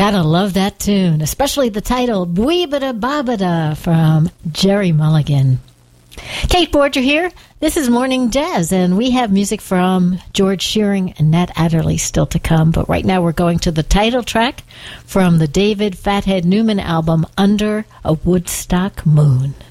Gotta love that tune, especially the title, Bweebada Babada, from Jerry Mulligan. Kate Borger here. This is Morning Jazz, and we have music from George Shearing and Nat Adderley still to come. But right now we're going to the title track from the David Fathead Newman album, Under a Woodstock Moon.